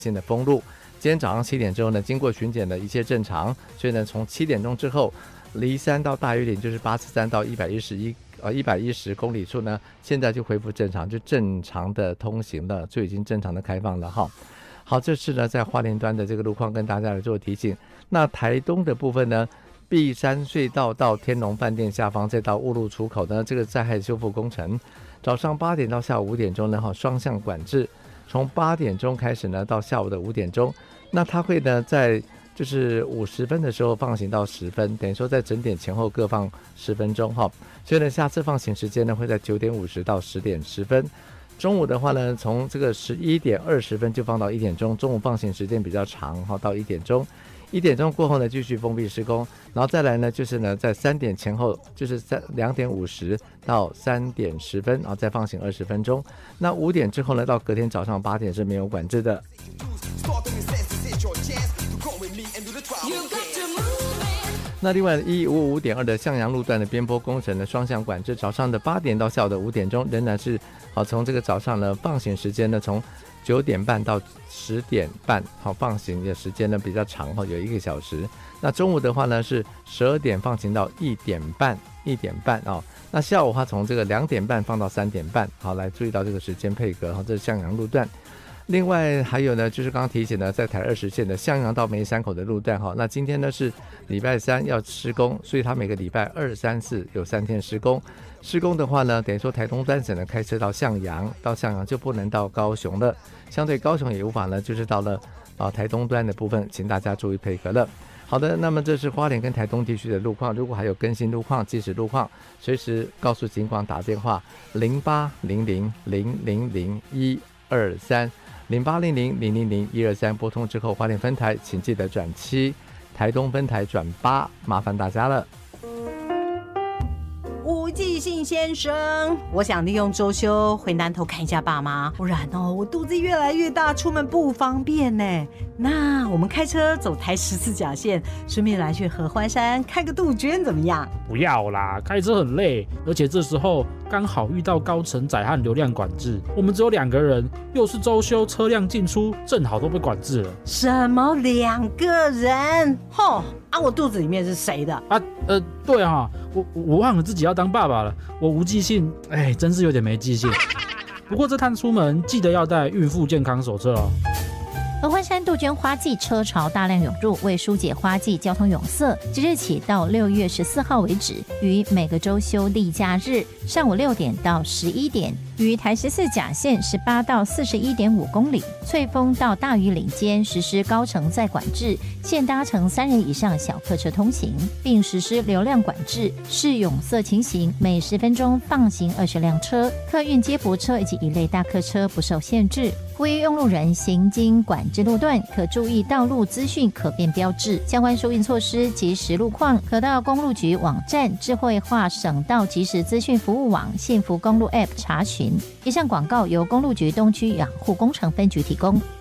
新的封路。今天早上7点之后呢，经过巡检的一切正常，所以呢，从7点钟之后，离山到大屿岭就是83到110公里处呢，现在就恢复正常，就正常的通行了，就已经正常的开放了哈。好，这是呢在花莲端的这个路况跟大家来做提醒。那台东的部分呢，碧山隧道到天龙饭店下方，再到雾路出口呢，这个灾害修复工程，早上8点到下午5点钟呢，双向管制，从8点钟开始呢，到下午的5点钟，那它会呢在就是50分的时候放行到10分，等于说在整点前后各放10分钟哈。所以呢，下次放行时间呢会在9点50到10点10分。中午的话呢，从这个11点20分就放到1点钟，中午放行时间比较长哈，到1点钟。1点钟过后呢，继续封闭施工，然后再来呢，就是呢，在3点前后，就是2点50到3点10分，然后再放行20分钟。那5点之后呢，到隔天早上8点是没有管制的。那另外155.2的向阳路段的边坡工程的双向管制，早上的8点到下午的5点钟，仍然是好，从这个早上呢放行时间呢，从9点半到10点半，好，放行的时间呢比较长，有1个小时。那中午的话呢是12点放行到1点半哦。那下午的话从这个2点半放到3点半，好，来注意到这个时间配合，好，这是向阳路段。另外还有呢，就是刚刚提醒的，在台20线的向阳到梅山口的路段哈，那今天呢是礼拜3要施工，所以它每个礼拜2、3、4有3天施工。施工的话呢，等于说台东专省呢开车到向阳就不能到高雄了，相对高雄也无法呢，就是到了台东端的部分，请大家注意配合了。好的，那么这是花莲跟台东地区的路况，如果还有更新路况、即时路况，随时告诉警广打电话0800-000-123。0800-000-123，拨通之后，花莲分台请记得转7，台东分台转8，麻烦大家了。 吴继信先生，我想利用周休回南投看一下爸妈，不然我肚子越来越大，出门不方便呢。那我们开车走台14甲线，顺便来去合欢山看个杜鹃怎么样？ 不要啦，开车很累，而且这时候刚好遇到高承载和流量管制，我们只有2个人，又是周休，车辆进出正好都被管制了。 什么2个人？我肚子里面是谁的？ 对啊，我忘了自己要当爸爸了，我无记性，真是有点没记性。不过这趟出门记得要带孕妇健康手册哦。 合欢山杜鹃花季车潮大量涌入，为疏解花季交通拥塞，即日起到6月14号为止，于每个周休例假日上午6点到11点，于台14甲线18到41.5公里，翠峰到大屿岭间实施高承载管制，限搭乘3人以上小客车通行，并实施流量管制，视拥塞情形，每10分钟放行20辆车，客运接驳车以及一类大客车不受限制。呼吁用路人行经管制路段，可注意道路资讯可变标志，相关疏运措施及时路况，可到公路局网站、智慧化省道即时资讯服务网、幸福公路 App 查询。以上广告由公路局东区养护工程分局提供。